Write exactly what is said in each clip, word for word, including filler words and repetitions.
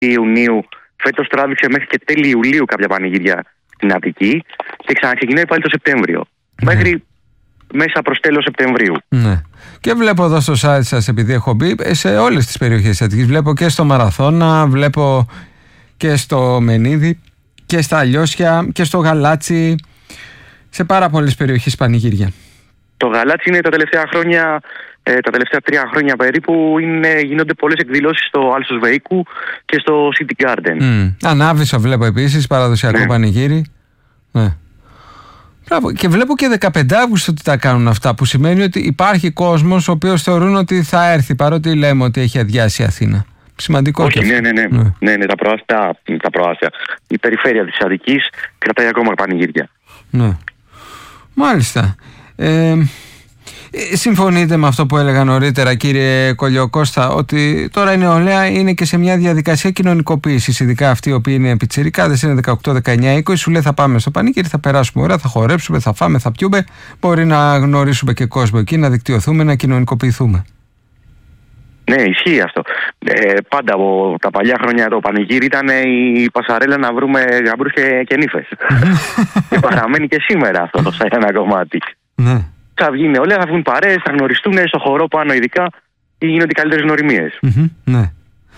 Ιουνίου. Φέτος τράβηξε μέχρι και τέλη Ιουλίου κάποια πανηγύρια στην Αττική και ξαναξεκινάει πάλι το Σεπτέμβριο. Mm. Μέχρι μέσα προς τέλος Σεπτεμβρίου. Ναι. Και βλέπω εδώ στο site σας, επειδή έχω μπει, σε όλες τις περιοχές της Αττικής. Βλέπω και στο Μαραθώνα, βλέπω και στο Μενίδη και στα Αλλιώσια και στο Γαλάτσι. Σε πάρα πολλές περιοχές πανηγύρια. Το Γαλάτσι είναι τα τελευταία χρόνια, ε, τα τελευταία τρία χρόνια περίπου, είναι, γίνονται πολλές εκδηλώσεις στο Άλσος Βεϊκού και στο City Garden. Mm. Ανάβησο βλέπω επίσης, παραδοσιακό ναι. πανηγύρι. Ναι. Και βλέπω και δεκαπέντε Αυγούστου ότι τα κάνουν αυτά, που σημαίνει ότι υπάρχει κόσμος ο οποίος θεωρούν ότι θα έρθει, παρότι λέμε ότι έχει αδειάσει η Αθήνα. Σημαντικό. Όχι, ναι, ναι, ναι, ναι. ναι, ναι τα, προάστια, τα προάστια. Η περιφέρεια της Αττικής κρατάει ακόμα πανηγύρια. Ναι. Μάλιστα. Ε, συμφωνείτε με αυτό που έλεγα νωρίτερα, κύριε Κολιοκώστα, ότι τώρα η νεολαία είναι και σε μια διαδικασία κοινωνικοποίησης, ειδικά αυτοί οι οποίοι είναι πιτσιρικάδες, είναι δεκαοκτώ, δεκαεννιά, είκοσι, σου λέει θα πάμε στο πανηγύρι, θα περάσουμε ωραία, θα χορέψουμε, θα φάμε, θα πιούμε, μπορεί να γνωρίσουμε και κόσμο εκεί, να δικτυωθούμε, να κοινωνικοποιηθούμε. Ναι, ισχύει αυτό. Ε, πάντα από τα παλιά χρόνια το πανηγύρι ήταν η πασαρέλα να βρούμε γαμπρούς και, και νύφες. Και παραμένει και σήμερα αυτό το σαν ένα κομμάτι. Ναι. Θα βγει νεολαία, θα βγουν παρέες, θα γνωριστούν στο χορό πάνω ειδικά ή γίνονται οι καλύτερες γνωριμίες. Mm-hmm, ναι.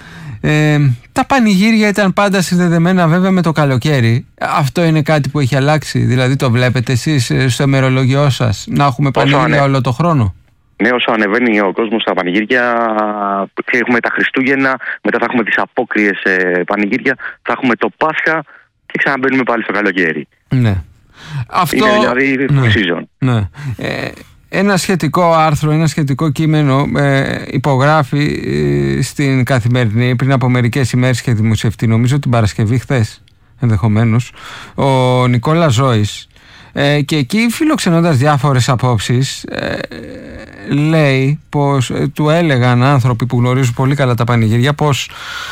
Ε, τα πανηγύρια ήταν πάντα συνδεδεμένα βέβαια με το καλοκαίρι. Αυτό είναι κάτι που έχει αλλάξει? Δηλαδή το βλέπετε εσείς στο ημερολόγιό σας, να έχουμε πανηγύρια ανε... όλο το χρόνο? Ναι, όσο ανεβαίνει ο κόσμος στα πανηγύρια, έχουμε τα Χριστούγεννα, μετά θα έχουμε τις απόκριες πανηγύρια, θα έχουμε το Πάσχα και ξαναμπαίνουμε πάλι στο καλοκαίρι. Ναι. Αυτό... Είναι δηλαδή ναι. season. Ναι. Ε, ένα σχετικό άρθρο, ένα σχετικό κείμενο ε, υπογράφει ε, στην Καθημερινή πριν από μερικές ημέρες και δημοσιευτεί, νομίζω την Παρασκευή, χθες ενδεχομένως, ο Νικόλας Ζώης. Ε, και εκεί, φιλοξενώντας διάφορες απόψεις, ε, λέει πως ε, του έλεγαν άνθρωποι που γνωρίζουν πολύ καλά τα πανηγύρια πως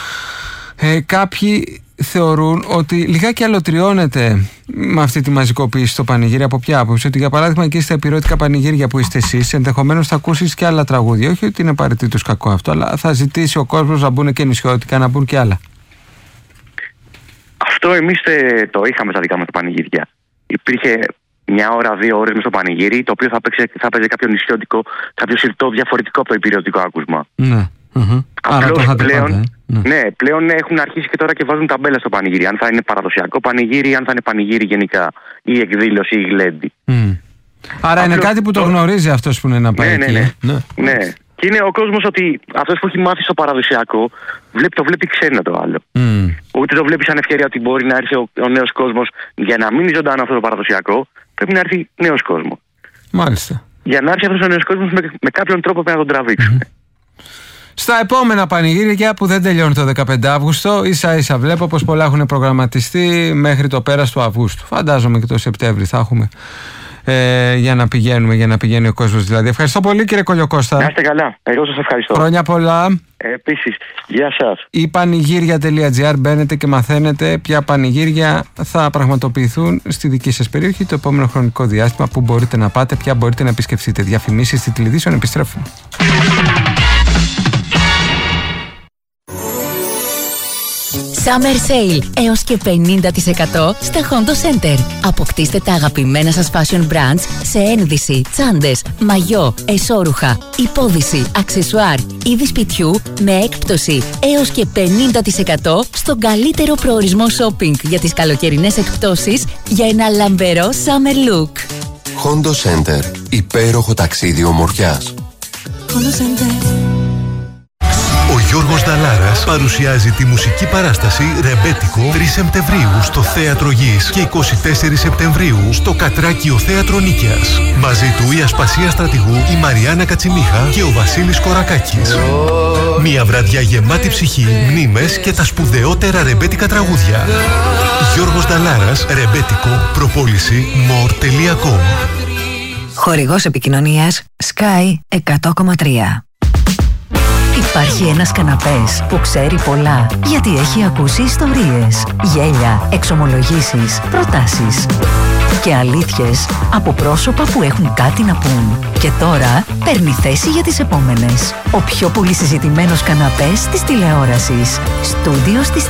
ε, κάποιοι θεωρούν ότι λιγάκι αλωτριώνεται με αυτή τη μαζικοποίηση στο πανηγύρι. Από ποια άποψη? Ότι για παράδειγμα εκεί στα υπηρώτικα πανηγύρια που είστε εσείς, ενδεχομένως θα ακούσεις και άλλα τραγούδια. Όχι ότι είναι απαραίτητος κακό αυτό, αλλά θα ζητήσει ο κόσμος να μπουν και νησιώτικα, να μπουν και άλλα. Αυτό εμείς το είχαμε στα δικά μας τα πανηγύρια. Υπήρχε μια ώρα, δύο ώρες μες στο πανηγύρι, το οποίο θα, παίξε, θα παίζει κάποιο νησιώτικο, κάποιο σιρτό διαφορετικό από το υπηρετικό άκουσμα. Ναι. Mm-hmm. Απλώς πλέον, πάντα, ε. ναι. ναι, πλέον έχουν αρχίσει και τώρα και βάζουν ταμπέλα στο πανηγύρι. Αν θα είναι παραδοσιακό πανηγύρι, αν θα είναι πανηγύρι γενικά, ή εκδήλωση ή γλέντι. Mm. Άρα Απλώς, είναι κάτι που το, το γνωρίζει αυτός που είναι να πάει ναι, εκεί. Ναι, ναι. ναι. ναι. Και είναι ο κόσμος ότι αυτός που έχει μάθει στο παραδοσιακό, βλέπει, το βλέπει ξένο το άλλο. Mm. Ούτε το βλέπει σαν ευκαιρία ότι μπορεί να έρθει ο, ο νέος κόσμος για να μείνει ζωντανό αυτό το παραδοσιακό. Πρέπει να έρθει νέος κόσμος. Μάλιστα. Για να έρθει αυτός ο νέος κόσμος με, με κάποιον τρόπο πρέπει να τον τραβήξουμε. Mm-hmm. Στα επόμενα πανηγύρια που δεν τελειώνει το δεκαπέντε Αύγουστο, ίσα ίσα βλέπω πως πολλά έχουν προγραμματιστεί μέχρι το πέρας του Αυγούστου. Φαντάζομαι και το Σεπτέμβρη θα έχουμε ε, για να πηγαίνουμε, για να πηγαίνει ο κόσμος δηλαδή. Ευχαριστώ πολύ, κύριε Κολιοκώστα. Να είστε καλά. Εγώ σας ευχαριστώ. Χρόνια πολλά. Ε, επίσης, γεια σας. η πανηγύρια τελεία τζι άρ, μπαίνετε και μαθαίνετε ποια πανηγύρια θα πραγματοποιηθούν στη δική σας περιοχή το επόμενο χρονικό διάστημα, που μπορείτε να πάτε, ποια μπορείτε να επισκεφτείτε. Διαφημίσεις στη τηλεδιήσεων, επιστρέφουμε. Summer Sale έως και πενήντα τοις εκατό στα Hondo Center. Αποκτήστε τα αγαπημένα σας fashion brands σε ένδυση, τσάντες, μαγιό, εσώρουχα, υπόδυση, αξεσουάρ, είδη σπιτιού με έκπτωση έως και πενήντα τοις εκατό στον καλύτερο προορισμό shopping για τις καλοκαιρινές εκπτώσεις για ένα λαμπερό summer look. Hondo Center. Υπέροχο ταξίδι ομορφιάς. Hondo Center. Ο Γιώργος Νταλάρας παρουσιάζει τη μουσική παράσταση Ρεμπέτικο τρεις Σεπτεμβρίου στο Θέατρο Γης και εικοστή τέταρτη Σεπτεμβρίου στο Κατράκιο Θέατρο Νίκαιας. Μαζί του η Ασπασία Στρατηγού, η Μαριάννα Κατσιμίχα και ο Βασίλης Κορακάκης. Μια βραδιά γεμάτη ψυχή, μνήμες και τα σπουδαιότερα ρεμπέτικα τραγούδια. Γιώργος Νταλάρας, Ρεμπέτικο, προπόληση more τελεία com. Χορηγός επικοινωνίας Sky εκατό κόμμα τρία. Υπάρχει ένας καναπές που ξέρει πολλά, γιατί έχει ακούσει ιστορίες, γέλια, εξομολογήσεις, προτάσεις. και αλήθειες από πρόσωπα που έχουν κάτι να πούν. Και τώρα παίρνει θέση για τις επόμενες. Ο πιο πολύ συζητημένος καναπές της τηλεόρασης. Στούντιο στις